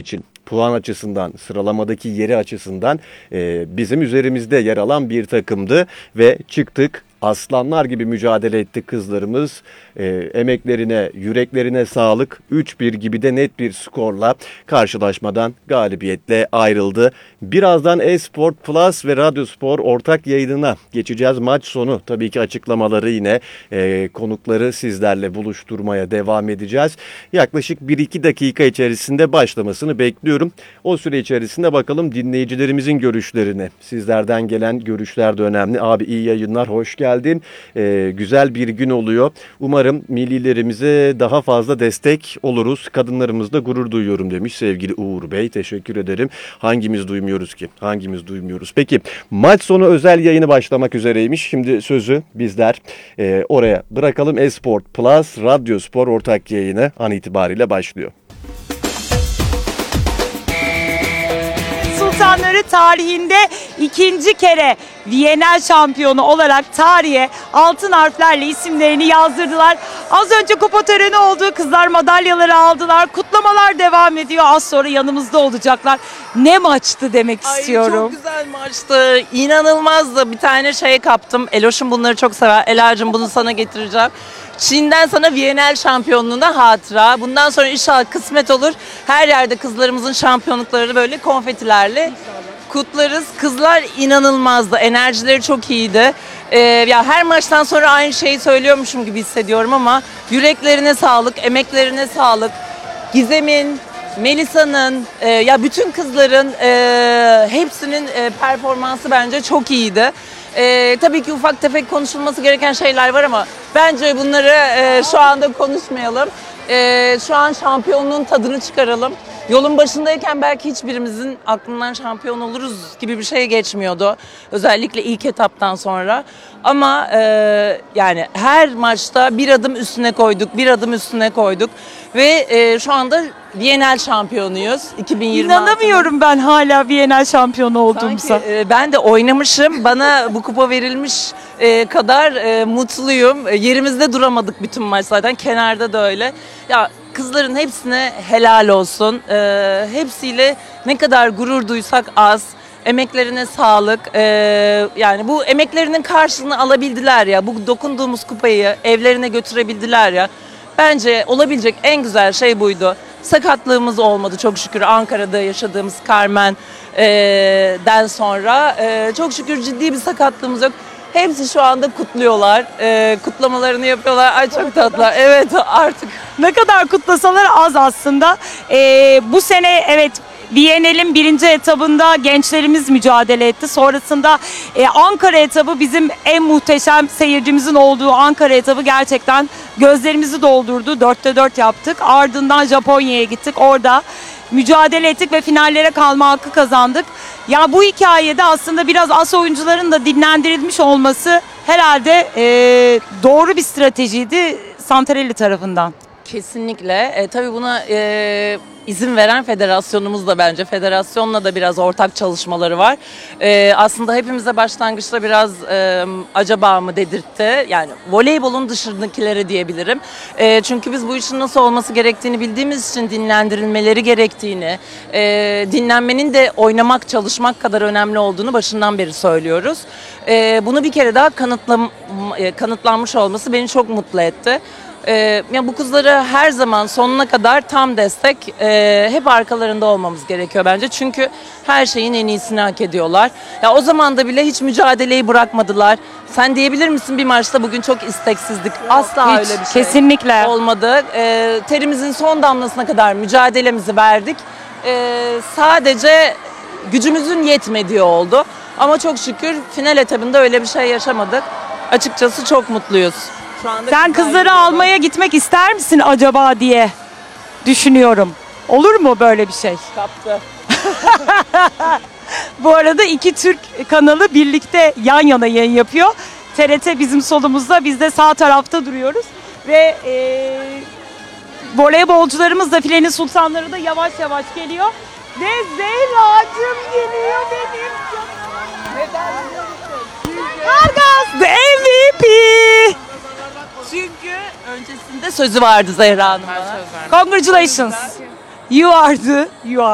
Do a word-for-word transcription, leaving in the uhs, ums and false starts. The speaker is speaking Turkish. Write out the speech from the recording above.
için puan açısından, sıralamadaki yeri açısından e, bizim üzerimizde yer alan bir takımdı ve çıktık. Aslanlar gibi mücadele etti kızlarımız. E, emeklerine, yüreklerine sağlık. üç bir gibi de net bir skorla karşılaşmadan galibiyetle ayrıldı. Birazdan Esport Plus ve Radyospor ortak yayınına geçeceğiz. Maç sonu tabii ki açıklamaları yine e, konukları sizlerle buluşturmaya devam edeceğiz. Yaklaşık bir iki dakika içerisinde başlamasını bekliyorum. O süre içerisinde bakalım dinleyicilerimizin görüşlerine. Sizlerden gelen görüşler de önemli. Abi iyi yayınlar, hoş geldin. geldin. Ee, güzel bir gün oluyor. Umarım millilerimize daha fazla destek oluruz. Kadınlarımızla gurur duyuyorum demiş sevgili Uğur Bey. Teşekkür ederim. Hangimiz duymuyoruz ki? Hangimiz duymuyoruz? Peki maç sonu özel yayını başlamak üzereymiş. Şimdi sözü bizler e, oraya bırakalım. Esport Plus, Radyospor ortak yayını an itibariyle başlıyor. Sultanları tarihinde ikinci kere Viyanel şampiyonu olarak tarihe altın harflerle isimlerini yazdırdılar. Az önce kupa töreni oldu. Kızlar madalyaları aldılar. Kutlamalar devam ediyor. Az sonra yanımızda olacaklar. Ne maçtı demek Ay, istiyorum. Çok güzel maçtı. İnanılmazdı. Bir tane şey kaptım. Eloş'um bunları çok sever. Ela'cığım bunu sana getireceğim. Çin'den sana Viyanel şampiyonluğuna hatıra. Bundan sonra inşallah kısmet olur. Her yerde kızlarımızın şampiyonlukları böyle konfetilerle kutlarız. Kızlar inanılmazdı. Enerjileri çok iyiydi. Ee, ya her maçtan sonra aynı şeyi söylüyormuşum gibi hissediyorum ama yüreklerine sağlık, emeklerine sağlık. Gizem'in, Melisa'nın, e, ya bütün kızların e, hepsinin e, performansı bence çok iyiydi. E, tabii ki ufak tefek konuşulması gereken şeyler var ama bence bunları e, şu anda konuşmayalım. E, şu an şampiyonluğun tadını çıkaralım. Yolun başındayken belki hiçbirimizin aklından şampiyon oluruz gibi bir şey geçmiyordu. Özellikle ilk etaptan sonra. Ama e, yani her maçta bir adım üstüne koyduk, bir adım üstüne koyduk. Ve e, şu anda Viyanel şampiyonuyuz iki bin yirmi altı. İnanamıyorum ben hala Viyanel şampiyonu olduğumuza. Sanki, e, ben de oynamışım. Bana bu kupa verilmiş e, kadar e, mutluyum. E, yerimizde duramadık bütün maç zaten. Kenarda da öyle. Ya kızların hepsine helal olsun. E, hepsiyle ne kadar gurur duysak az. Emeklerine sağlık. E, yani bu emeklerinin karşılığını alabildiler ya. Bu dokunduğumuz kupayı evlerine götürebildiler ya. Bence olabilecek en güzel şey buydu. Sakatlığımız olmadı çok şükür. Ankara'da yaşadığımız Carmen'den sonra e, çok şükür ciddi bir sakatlığımız yok. Hepsi şu anda kutluyorlar. E, kutlamalarını yapıyorlar. Ay çok tatlılar. Evet artık. Ne kadar kutlasalar az aslında. Ee, bu sene evet Viyanel'in birinci etabında gençlerimiz mücadele etti. Sonrasında e, Ankara etabı bizim en muhteşem seyircimizin olduğu Ankara etabı gerçekten gözlerimizi doldurdu. dörtte dört yaptık. Ardından Japonya'ya gittik. Orada mücadele ettik ve finallere kalma hakkı kazandık. Ya bu hikayede aslında biraz as oyuncuların da dinlendirilmiş olması herhalde e, doğru bir stratejiydi Santarelli tarafından. Kesinlikle. E, tabii buna e, izin veren federasyonumuz da bence. Federasyonla da biraz ortak çalışmaları var. E, aslında hepimize başlangıçta biraz e, acaba mı dedirtti. Yani voleybolun dışındakilere diyebilirim. E, çünkü biz bu işin nasıl olması gerektiğini bildiğimiz için dinlendirilmeleri gerektiğini, e, dinlenmenin de oynamak, çalışmak kadar önemli olduğunu başından beri söylüyoruz. E, bunu bir kere daha kanıtlam, e, kanıtlanmış olması beni çok mutlu etti. Ee, ya bu kızlara her zaman sonuna kadar tam destek, e, hep arkalarında olmamız gerekiyor bence. Çünkü her şeyin en iyisini hak ediyorlar. Ya o zaman da bile hiç mücadeleyi bırakmadılar. Sen diyebilir misin bir maçta bugün çok isteksizdik? Asla Hiç, öyle bir şey kesinlikle olmadı. Ee, terimizin son damlasına kadar mücadelemizi verdik. Ee, sadece gücümüzün yetmediği oldu. Ama çok şükür final etabında öyle bir şey yaşamadık. Açıkçası çok mutluyuz. Sen kızları almaya gitmek ister misin acaba diye düşünüyorum. Olur mu böyle bir şey? Kaptı. Bu arada iki Türk kanalı birlikte yan yana yayın yapıyor. T R T bizim solumuzda, biz de sağ tarafta duruyoruz. Ve e, voleybolcularımız da filenin sultanları da yavaş yavaş geliyor. Ve Zehra'cığım geliyor benim canım. Neden biliyor musun? Argaz the M V P. Çünkü öncesinde sözü vardı Zehra Hanım'a. Congratulations. You are the, you are